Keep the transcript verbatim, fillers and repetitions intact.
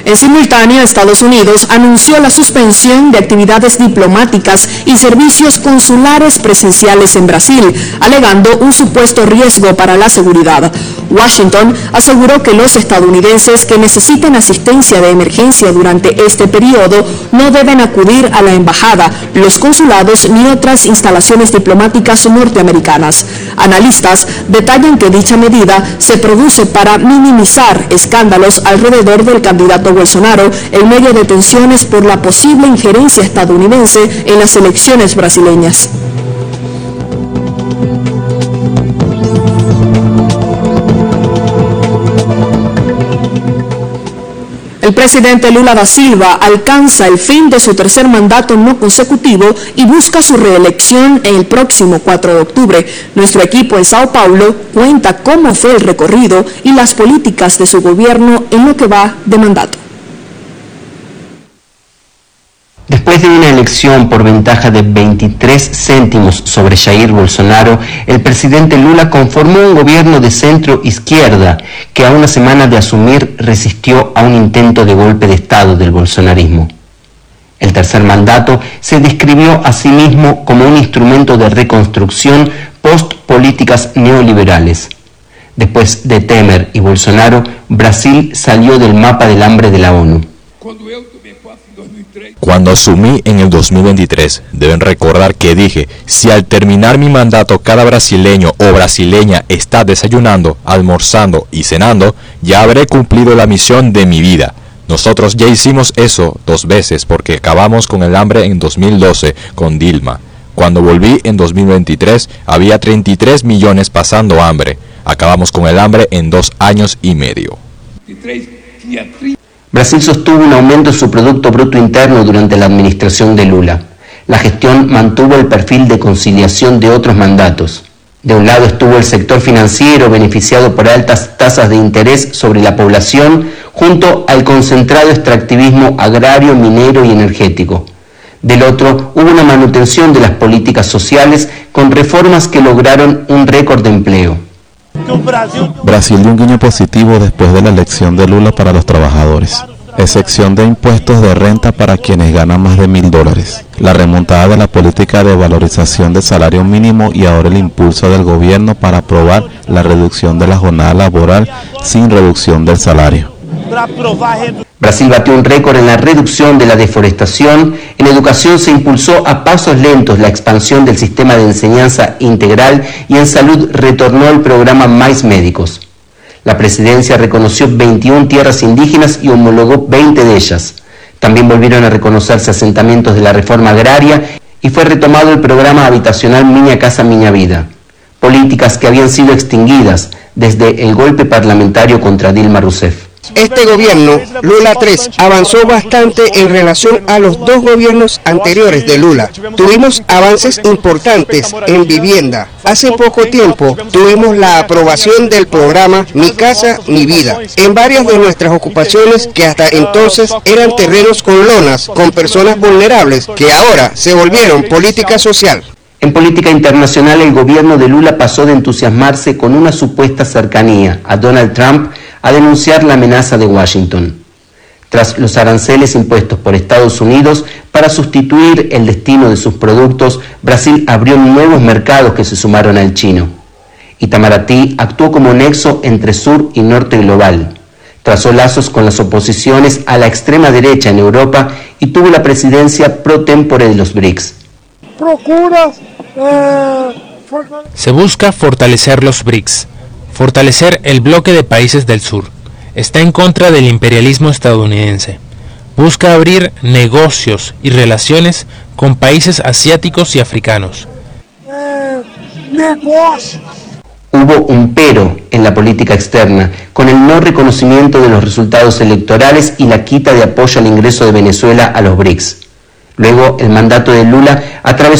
En simultáneo, Estados Unidos anunció la suspensión de actividades diplomáticas y servicios consulares presenciales en Brasil, alegando un supuesto riesgo para la seguridad. Washington aseguró que los estadounidenses que necesiten asistencia de emergencia durante este periodo no deben acudir a la embajada, los consulados ni otras instalaciones diplomáticas norteamericanas. Analistas detallan que dicha medida se produce para minimizar escándalos alrededor del candidato Bolsonaro en medio de tensiones por la posible injerencia estadounidense en las elecciones brasileñas. El presidente Lula da Silva alcanza el fin de su tercer mandato no consecutivo y busca su reelección en el próximo cuatro de octubre. Nuestro equipo en Sao Paulo cuenta cómo fue el recorrido y las políticas de su gobierno en lo que va de mandato. Después de una elección por ventaja de veintitrés céntimos sobre Jair Bolsonaro, el presidente Lula conformó un gobierno de centro-izquierda que a una semana de asumir resistió a un intento de golpe de Estado del bolsonarismo. El tercer mandato se describió a sí mismo como un instrumento de reconstrucción post-políticas neoliberales. Después de Temer y Bolsonaro, Brasil salió del mapa del hambre de la ONU. Cuando asumí en el dos mil veintitrés, deben recordar que dije, si al terminar mi mandato cada brasileño o brasileña está desayunando, almorzando y cenando, ya habré cumplido la misión de mi vida. Nosotros ya hicimos eso dos veces porque acabamos con el hambre en dos mil doce con Dilma. Cuando volví en dos mil veintitrés había treinta y tres millones pasando hambre. Acabamos con el hambre en dos años y medio. Brasil sostuvo un aumento en su Producto Bruto Interno durante la administración de Lula. La gestión mantuvo el perfil de conciliación de otros mandatos. De un lado estuvo el sector financiero beneficiado por altas tasas de interés sobre la población, junto al concentrado extractivismo agrario, minero y energético. Del otro, hubo una manutención de las políticas sociales con reformas que lograron un récord de empleo. Brasil dio un guiño positivo después de la elección de Lula para los trabajadores. Excepción de impuestos de renta para quienes ganan más de mil dólares. La remontada de la política de valorización del salario mínimo y ahora el impulso del gobierno para aprobar la reducción de la jornada laboral sin reducción del salario. Brasil batió un récord en la reducción de la deforestación. En educación se impulsó a pasos lentos la expansión del sistema de enseñanza integral y en salud retornó el programa Mais Médicos. La presidencia reconoció veintiuna tierras indígenas y homologó veinte de ellas. También volvieron a reconocerse asentamientos de la reforma agraria y fue retomado el programa habitacional Minha Casa Minha Vida. Políticas que habían sido extinguidas desde el golpe parlamentario contra Dilma Rousseff. Este gobierno, Lula tres, avanzó bastante en relación a los dos gobiernos anteriores de Lula. Tuvimos avances importantes en vivienda. Hace poco tiempo tuvimos la aprobación del programa Mi Casa, Mi Vida, en varias de nuestras ocupaciones que hasta entonces eran terrenos con lonas, con personas vulnerables, que ahora se volvieron política social. En política internacional, el gobierno de Lula pasó de entusiasmarse con una supuesta cercanía a Donald Trump a denunciar la amenaza de Washington. Tras los aranceles impuestos por Estados Unidos para sustituir el destino de sus productos, Brasil abrió nuevos mercados que se sumaron al chino. Itamaraty actuó como nexo entre sur y norte global. Trazó lazos con las oposiciones a la extrema derecha en Europa y tuvo la presidencia pro tempore de los B R I C S. Procura, eh, Se busca fortalecer los B R I C S, fortalecer el bloque de países del sur. Está en contra del imperialismo estadounidense. Busca abrir negocios y relaciones con países asiáticos y africanos. eh, negócio. Hubo un pero en la política externa, con el no reconocimiento de los resultados electorales y la quita de apoyo al ingreso de Venezuela a los B R I C S. Luego, el mandato de Lula atravesó